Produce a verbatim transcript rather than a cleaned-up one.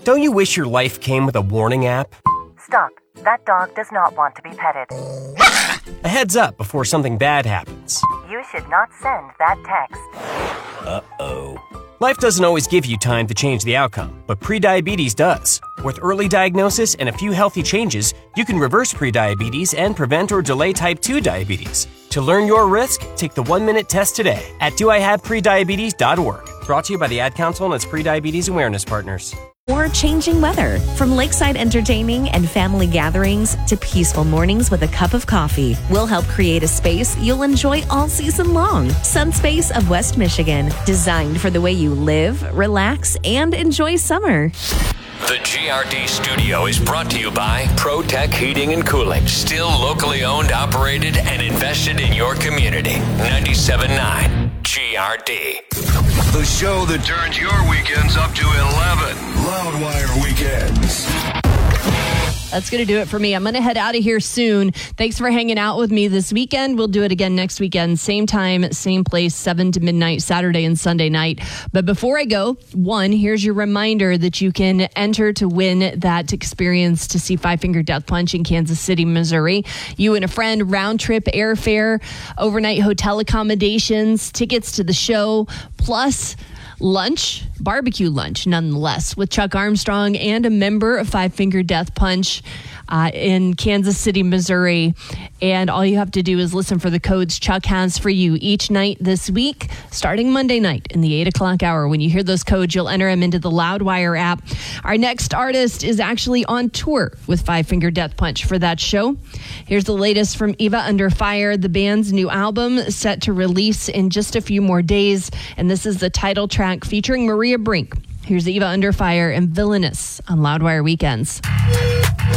Don't you wish your life came with a warning app? Stop. That dog does not want to be petted. A heads up before something bad happens. You should not send that text. Uh-oh. Life doesn't always give you time to change the outcome, but prediabetes does. With early diagnosis and a few healthy changes, you can reverse prediabetes and prevent or delay type two diabetes. To learn your risk, take the one-minute test today at do I have prediabetes dot org. Brought to you by the Ad Council and its Prediabetes Awareness Partners. Or changing weather. From lakeside entertaining and family gatherings to peaceful mornings with a cup of coffee, we'll help create a space you'll enjoy all season long. Sunspace of West Michigan, designed for the way you live, relax, and enjoy summer. The G R D studio is brought to you by ProTech Heating and Cooling. Still locally owned, operated, and invested in your community. ninety-seven point nine G R D. The show that turns your weekends up to eleven. Loudwire Weekends. That's going to do it for me. I'm going to head out of here soon. Thanks for hanging out with me this weekend. We'll do it again next weekend. Same time, same place, seven to midnight, Saturday and Sunday night. But before I go, one, here's your reminder that you can enter to win that experience to see Five Finger Death Punch in Kansas City, Missouri. You and a friend, round trip airfare, overnight hotel accommodations, tickets to the show, plus lunch, barbecue lunch, nonetheless, with Chuck Armstrong and a member of Five Finger Death Punch uh, in Kansas City, Missouri. And all you have to do is listen for the codes Chuck has for you each night this week, starting Monday night in the eight o'clock hour. When you hear those codes, you'll enter them into the Loudwire app. Our next artist is actually on tour with Five Finger Death Punch for that show. Here's the latest from Eva Under Fire, the band's new album set to release in just a few more days. And this is the title track featuring Maria Brink. Here's Eva Under Fire and Villainous on Loudwire Weekends.